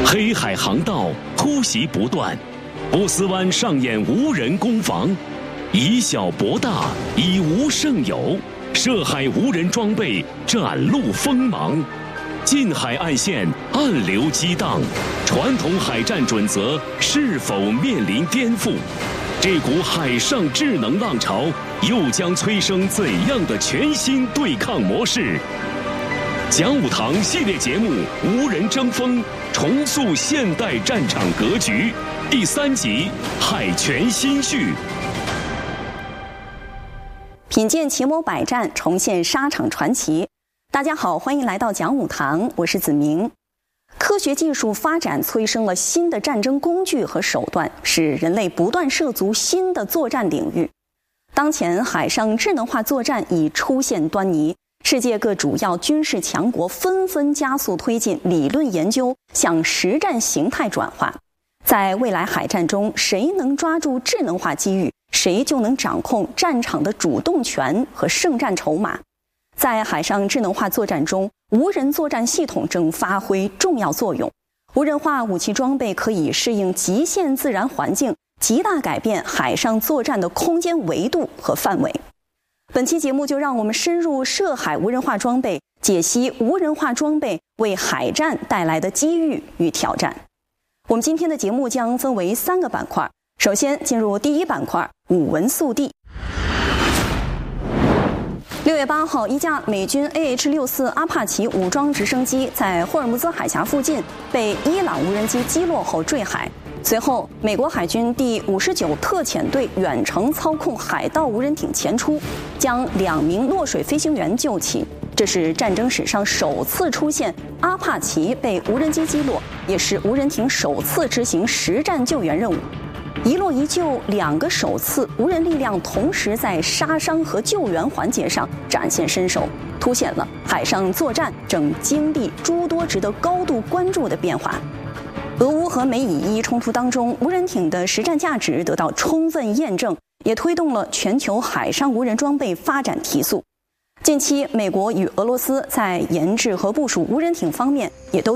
黑海航道突袭不断，波斯湾上演无人攻防，以小博大，以无胜有，涉海无人装备展露锋芒。近海岸线暗流激荡，传统海战准则是否面临颠覆？这股海上智能浪潮又将催生怎样的全新对抗模式？讲武堂系列节目《无人争锋》，重塑现代战场格局，第3集《海权新序》。 品鉴奇谋百战，重现沙场传奇。大家好，欢迎来到讲武堂，我是子明。科学技术发展催生了新的战争工具和手段，使人类不断涉足新的作战领域。当前海上智能化作战已出现端倪，世界各主要军事强国纷纷加速推进理论研究向实战形态转化。在未来海战中，谁能抓住智能化机遇，谁就能掌控战场的主动权和胜战筹码。在海上智能化作战中，无人作战系统正发挥重要作用。无人化武器装备可以适应极限自然环境，极大改变海上作战的空间维度和范围。本期节目就让我们深入涉海无人化装备，解析无人化装备为海战带来的机遇与挑战。我们今天的节目将分为3个板块，首先进入第1板块，武文速递。6月8号，一架美军 AH-64 阿帕奇武装直升机在霍尔木兹海峡附近被伊朗无人机击落后坠海。随后，美国海军第59特遣队远程操控海盗无人艇前出，将2名落水飞行员救起。这是战争史上首次出现阿帕奇被无人机击落，也是无人艇首次执行实战救援任务。一落一救，2个首次，无人力量同时在杀伤和救援环节上展现身手，凸显了海上作战正经历诸多值得高度关注的变化。俄乌和美以伊冲突当中，无人艇的实战价值得到充分验证，也推动了全球海上无人装备发展提速。近期，美国与俄罗斯在研制和部署无人艇方面也都